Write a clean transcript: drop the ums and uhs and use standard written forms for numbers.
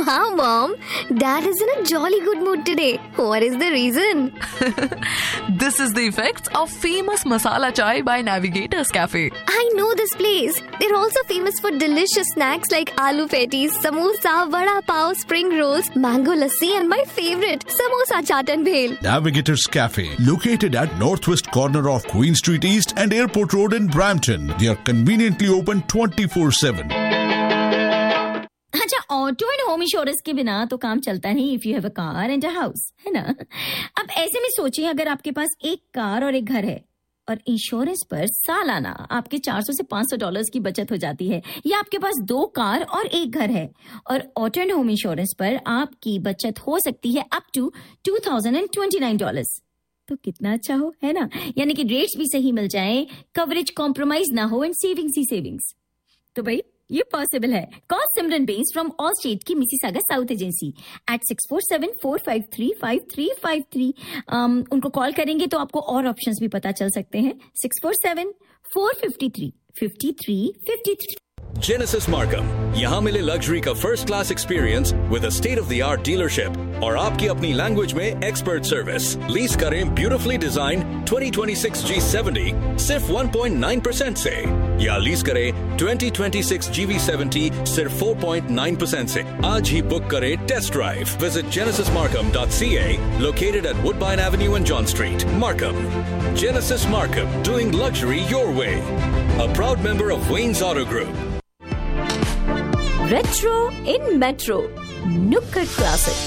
Wow, Mom. Dad is in a jolly good mood today. What is the reason? This is the effects of famous masala chai by Navigators Cafe. I know this place. They're also famous for delicious snacks like aloo patties, samosa, vada pav, spring rolls, mango lassi, and my favorite, samosa chaat and bhel. Navigators Cafe, located at northwest corner of Queen Street East and Airport Road in Brampton. They are conveniently open 24/7. अच्छा, auto and home insurance के बिना तो काम चलता नहीं if you have a car and a house, है ना। अब ऐसे में सोचिए, अगर आपके पास एक कार और एक घर है और इंश्योरेंस पर सालाना आपके $400 से $500 की बचत हो जाती है, या आपके पास 2 कार और एक घर है और ऑटो एंड होम इंश्योरेंस पर आपकी बचत हो सकती है अप टू $2,029, तो कितना अच्छा हो, है ना। यानी कि रेट्स भी सही मिल जाए, कवरेज कॉम्प्रोमाइज ना हो एंड सेविंग्स ही सेविंग्स। तो भाई ये पॉसिबल है। Call Simran base from all state की मिसिसागा साउथ एजेंसी एट 647-453-5353। उनको कॉल करेंगे तो आपको और ऑप्शंस भी पता चल सकते हैं। 647-453-5353। Genesis Markham, यहाँ मिले लग्जरी का first class experience with a state of the art dealership और आपकी अपनी लैंग्वेज में एक्सपर्ट सर्विस। लीज करें ब्यूटिफुली डिजाइन 2026 G70 सिर्फ 1.9% से, या लीज करें 2026 GV70 सिर्फ 4.9% से। आज ही बुक करें test drive. Visit genesismarkham.ca, located at Woodbine Avenue and John Street, Markham. Genesis Markham, doing luxury your way. A proud member of Wayne's Auto Group. Retro in Metro, Nukkad Classics.